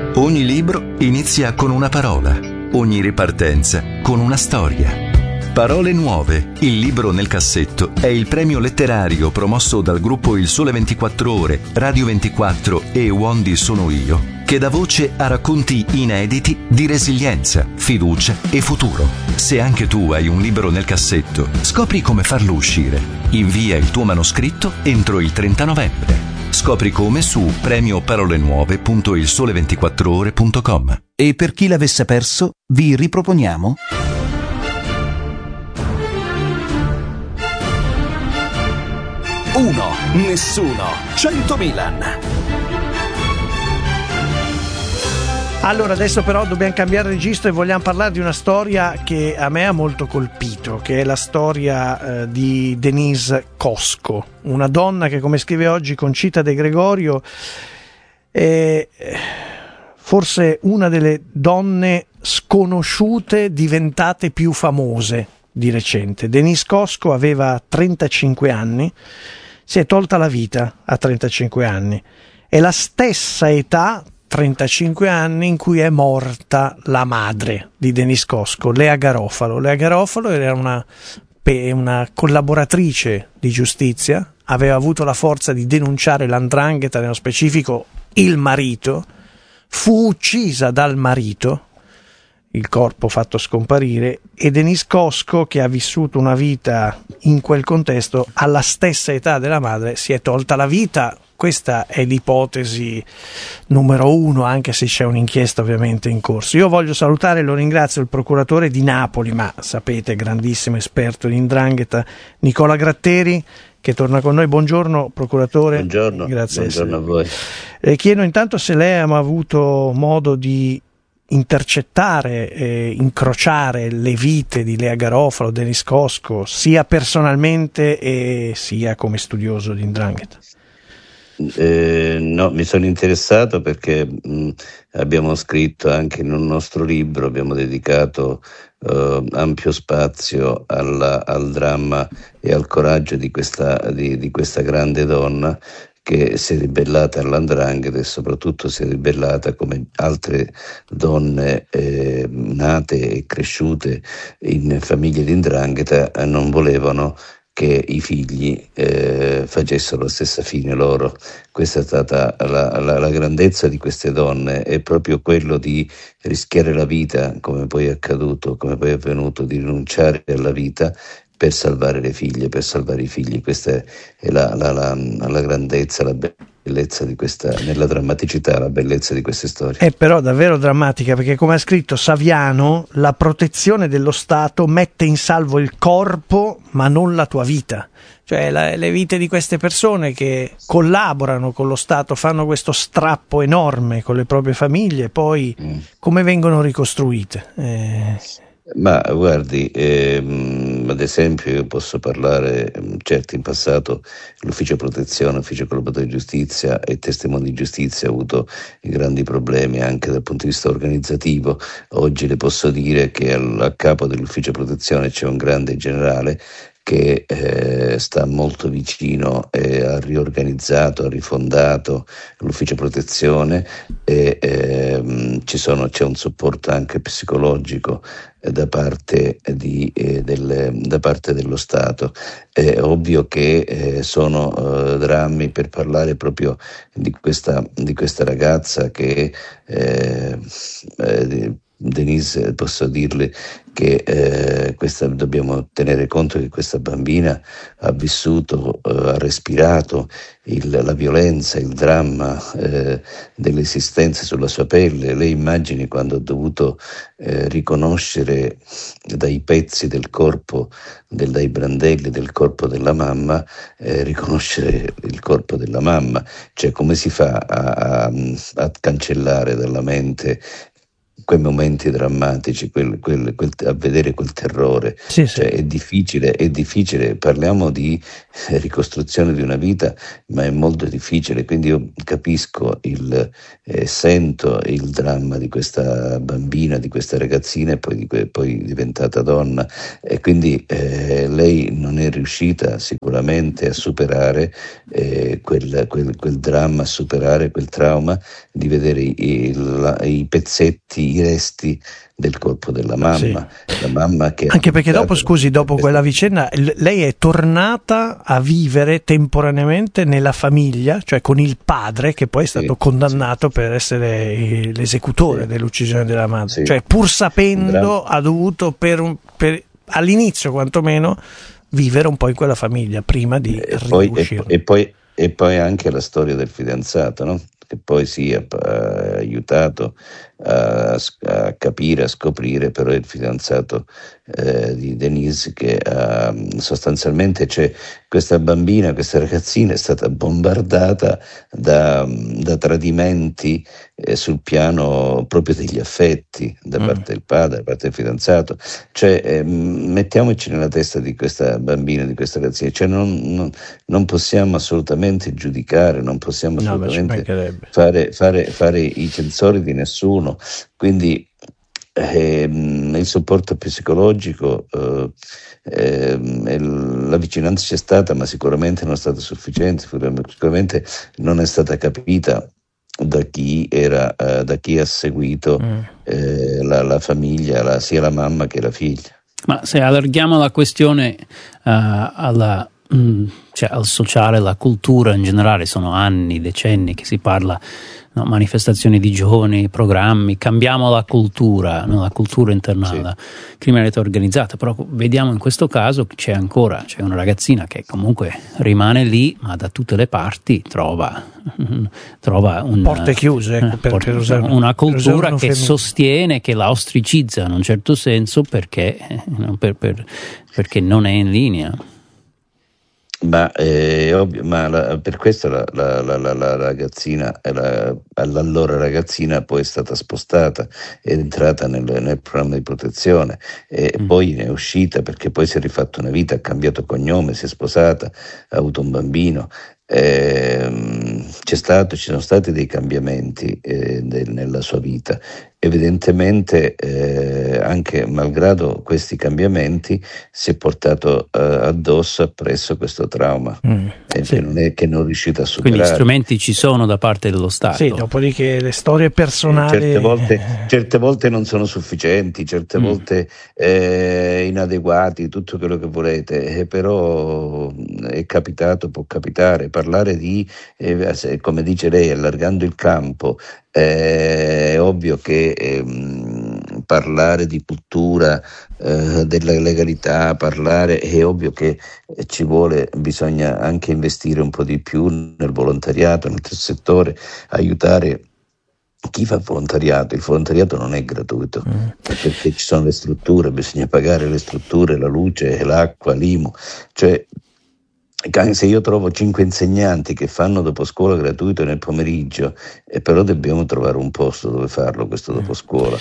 Ogni libro inizia con una parola, ogni ripartenza con una storia. Parole Nuove, il libro nel cassetto, è il premio letterario promosso dal gruppo Il Sole 24 Ore, Radio 24 e Wondi Sono Io, che dà voce a racconti inediti di resilienza, fiducia e futuro. Se anche tu hai un libro nel cassetto, scopri come farlo uscire. Invia il tuo manoscritto entro il 30 novembre. Scopri come su premioparolenuove.ilsole24ore.com. E per chi l'avesse perso, vi riproponiamo Uno, nessuno, 100 Milan. Allora, adesso però dobbiamo cambiare registro e vogliamo parlare di una storia che a me ha molto colpito, che è la storia di Denise Cosco, una donna che, come scrive oggi Concita De Gregorio, è forse una delle donne sconosciute diventate più famose di recente. Denise Cosco aveva 35 anni, si è tolta la vita a 35 anni. È la stessa età, 35 anni, in cui è morta la madre di Denise Cosco, Lea Garofalo. Lea Garofalo era una collaboratrice di giustizia, aveva avuto la forza di denunciare l''ndrangheta, nello specifico il marito, fu uccisa dal marito, il corpo fatto scomparire, e Denise Cosco, che ha vissuto una vita in quel contesto, alla stessa età della madre, si è tolta la vita. Questa è l'ipotesi numero uno, anche se c'è un'inchiesta ovviamente in corso. Io voglio salutare e lo ringrazio il procuratore di Napoli, ma sapete, grandissimo esperto di 'ndrangheta, Nicola Gratteri, che torna con noi. Buongiorno procuratore. Buongiorno, grazie. Buongiorno a voi. Chiedo intanto se lei ha avuto modo di intercettare e incrociare le vite di Lea Garofalo, Denise Cosco, sia personalmente e sia come studioso di 'ndrangheta. No, mi sono interessato perché abbiamo scritto anche in un nostro libro, abbiamo dedicato ampio spazio al dramma e al coraggio di questa grande donna che si è ribellata all''ndrangheta e soprattutto si è ribellata, come altre donne nate e cresciute in famiglie di 'ndrangheta, non volevano che i figli facessero la stessa fine loro. Questa è stata la grandezza di queste donne, è proprio quello di rischiare la vita, come poi è accaduto, come poi è avvenuto, di rinunciare alla vita per salvare le figlie, per salvare i figli. Questa è la grandezza, la bellezza di questa, nella drammaticità, la bellezza di queste storie. È però davvero drammatica, perché, come ha scritto Saviano, la protezione dello Stato mette in salvo il corpo ma non la tua vita. Cioè le vite di queste persone che collaborano con lo Stato, fanno questo strappo enorme con le proprie famiglie, poi come vengono ricostruite? Ma guardi, ad esempio io posso parlare, certo in passato l'ufficio protezione, l'ufficio collaboratore di giustizia e testimoni di giustizia ha avuto grandi problemi anche dal punto di vista organizzativo. Oggi le posso dire che a capo dell'ufficio protezione c'è un grande generale che sta molto vicino, ha riorganizzato, ha rifondato l'ufficio protezione e c'è un supporto anche psicologico da parte dello Stato. È ovvio che sono drammi, per parlare proprio di questa ragazza che Denise, posso dirle che dobbiamo tenere conto che questa bambina ha vissuto, ha respirato la violenza, il dramma delle esistenze sulla sua pelle. Lei immagini quando ha dovuto riconoscere dai pezzi del corpo, dai brandelli del corpo della mamma, riconoscere il corpo della mamma. Cioè, come si fa a cancellare dalla mente quei momenti drammatici, a vedere quel terrore. Sì. Cioè, è difficile, parliamo di ricostruzione di una vita, ma è molto difficile, quindi io capisco sento il dramma di questa bambina, di questa ragazzina, e poi diventata donna, e quindi lei non è riuscita sicuramente a superare quel dramma, a superare quel trauma di vedere i pezzetti, i resti del corpo della mamma. Sì. La mamma che anche perché dopo quella vicenda lei è tornata a vivere temporaneamente nella famiglia, cioè con il padre che poi è stato condannato per essere l'esecutore dell'uccisione della madre, cioè pur sapendo ha dovuto per all'inizio quantomeno vivere un po' in quella famiglia prima di riuscire. E poi anche la storia del fidanzato, no? Che poi si è aiutato a capire, a scoprire, però il fidanzato di Denise, che sostanzialmente c'è questa bambina, questa ragazzina è stata bombardata da tradimenti sul piano proprio degli affetti da parte del padre, da parte del fidanzato. Cioè mettiamoci nella testa di questa bambina, di questa ragazzina, cioè non possiamo assolutamente giudicare, non possiamo assolutamente fare i censori di nessuno. Quindi il supporto psicologico, la vicinanza c'è stata, ma sicuramente non è stata sufficiente, sicuramente non è stata capita da chi ha seguito la famiglia, sia la mamma che la figlia. Ma se allarghiamo la questione al sociale, la cultura in generale, sono anni, decenni che si parla, manifestazioni di giovani, programmi, cambiamo la cultura interna alla criminalità organizzata, però vediamo in questo caso che c'è una ragazzina che comunque rimane lì, ma da tutte le parti trova porte chiuse, una cultura che sostiene, che la ostracizza in un certo senso perché non è in linea. Ma è ovvio, per questo la ragazzina, all'allora ragazzina, poi è stata spostata, è entrata nel programma di protezione e poi ne è uscita, perché poi si è rifatta una vita, ha cambiato cognome, si è sposata, ha avuto un bambino. Ci sono stati dei cambiamenti nella sua vita. Evidentemente anche malgrado questi cambiamenti si è portato appresso questo trauma che non è riuscito a superare. Quindi gli strumenti ci sono da parte dello Stato. Sì, dopodiché le storie personali certe volte non sono sufficienti, certe volte inadeguati, tutto quello che volete, però è capitato, può capitare. Parlare di, come dice lei, allargando il campo, è ovvio che parlare di cultura, della legalità, è ovvio che bisogna anche investire un po' di più nel volontariato, nel terzo settore, aiutare chi fa volontariato. Il volontariato non è gratuito, perché ci sono le strutture, bisogna pagare le strutture, la luce, l'acqua, l'IMU, cioè se io trovo 5 insegnanti che fanno dopo scuola gratuito nel pomeriggio, però dobbiamo trovare un posto dove farlo questo dopo scuola,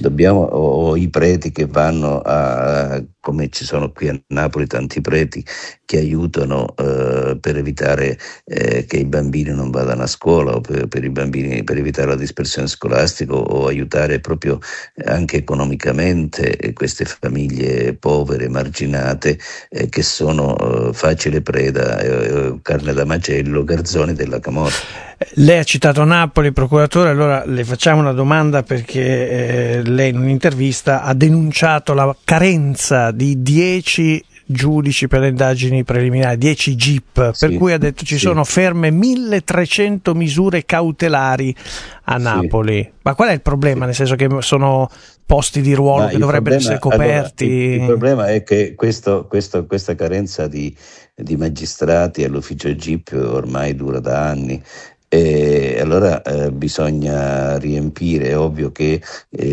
o i preti che vanno come ci sono qui a Napoli tanti preti che aiutano per evitare che i bambini non vadano a scuola, o per i bambini, per evitare la dispersione scolastica, o aiutare proprio anche economicamente queste famiglie povere, marginate, che sono facile preda, carne da macello, garzoni della camorra. Lei ha citato Napoli, procuratore, allora le facciamo una domanda, perché lei in un'intervista ha denunciato la carenza di 10 giudici per le indagini preliminari, 10 GIP, per cui ha detto ci sono ferme 1300 misure cautelari a Napoli. Ma qual è il problema? Nel senso che sono posti di ruolo che dovrebbero essere coperti? Allora, il problema è che questa carenza di magistrati all'ufficio GIP ormai dura da anni. E allora bisogna riempire. È ovvio che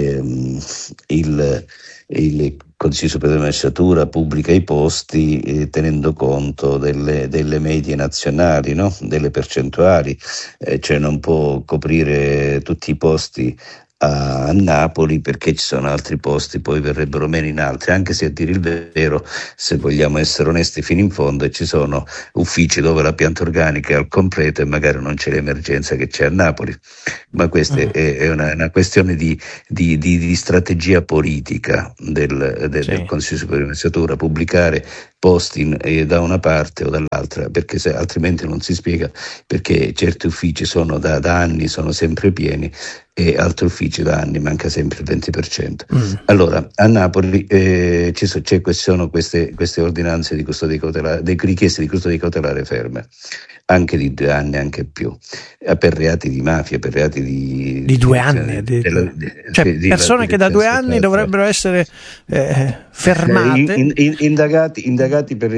il Consiglio Superiore di Magistratura pubblica i posti tenendo conto delle medie nazionali, no? Delle percentuali, cioè non può coprire tutti i posti a Napoli, perché ci sono altri posti, poi verrebbero meno in altri, anche se a dire il vero, se vogliamo essere onesti fino in fondo, ci sono uffici dove la pianta organica è al completo e magari non c'è l'emergenza che c'è a Napoli, ma questa è una questione di strategia politica del Consiglio Superiore di Magistratura, pubblicare posti da una parte o dall'altra, perché altrimenti non si spiega perché certi uffici sono da anni sono sempre pieni e altri uffici da anni manca sempre il 20%. Allora a Napoli ci sono queste ordinanze di custodia cautelare, richieste di custodia cautelare ferme anche di 2 anni, anche più, per reati di mafia, per reati di 2 anni, cioè persone che da 2 anni dovrebbero essere fermate, indagati per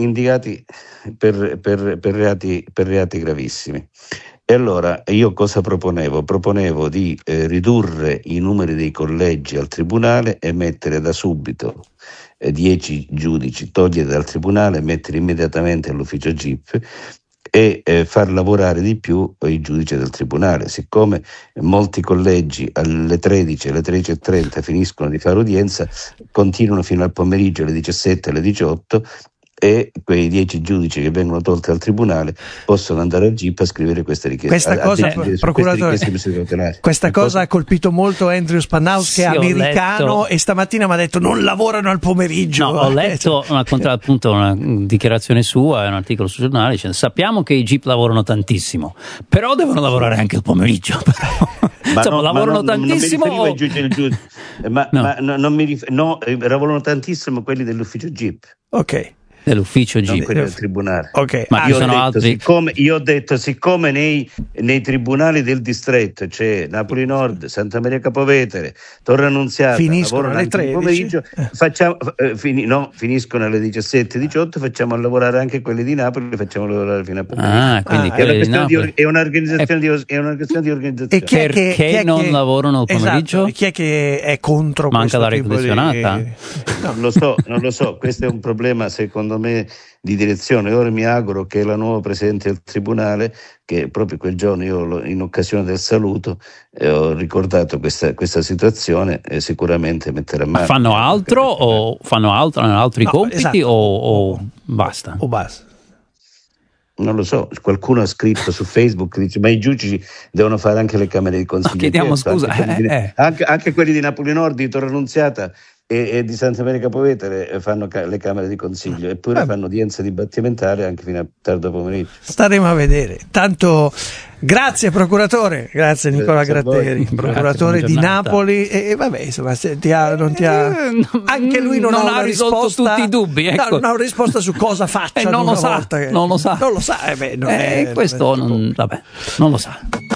reati gravissimi. E allora io cosa proponevo? Proponevo di ridurre i numeri dei collegi al tribunale e mettere da subito 10 giudici, togliere dal tribunale e mettere immediatamente all'ufficio GIP e far lavorare di più i giudici del tribunale. Siccome molti collegi alle 13, alle 13:30 finiscono di fare udienza, continuano fino al pomeriggio alle 17, alle 18, e quei 10 giudici che vengono tolti al tribunale possono andare al GIP a scrivere queste richieste. Questa cosa, procuratore, questa cosa ha colpito molto Andrew Spannaus, che è americano, e stamattina mi ha detto non lavorano al pomeriggio. No, ho letto appunto una dichiarazione sua, un articolo sul giornale dicendo: sappiamo che i GIP lavorano tantissimo, però devono lavorare anche il pomeriggio. Lavorano tantissimo. Lavorano tantissimo quelli dell'ufficio GIP. Ok. Dell'ufficio G, quello del tribunale. Okay. Ma io ho detto, siccome nei tribunali del distretto c'è Napoli Nord, Santa Maria Capovetere, Torre Annunziata, finiscono alle 13 pomeriggio, finiscono alle 17-18, facciamo lavorare anche quelli di Napoli, facciamo lavorare fino a pomeriggio. Quindi è un'organizzazione di organizzazione. E chi non lavorano il pomeriggio? Esatto. Chi è che è contro? Manca la recondizionata? Non lo so, questo è un problema secondo me di direzione. Ora mi auguro che la nuova presidente del tribunale, che proprio quel giorno io in occasione del saluto ho ricordato questa situazione, sicuramente metterà mano. Ma fanno altro hanno altri compiti, esatto. o basta? O basta. Non lo so, qualcuno ha scritto su Facebook, dice ma i giudici devono fare anche le camere di consiglio. Ma chiediamo scusa. Anche quelli di Napoli Nord, di Torre Annunziata e di Santa Maria Capovetere fanno le camere di consiglio, eppure fanno udienze dibattimentali anche fino a tardo pomeriggio. Staremo a vedere. Tanto grazie procuratore, grazie Nicola Gratteri, procuratore di Napoli, e vabbè, insomma, anche lui non ha risolto risposta, tutti i dubbi, ecco. Non ha una risposta su cosa faccia, non lo sa, non lo sa. Questo non lo sa.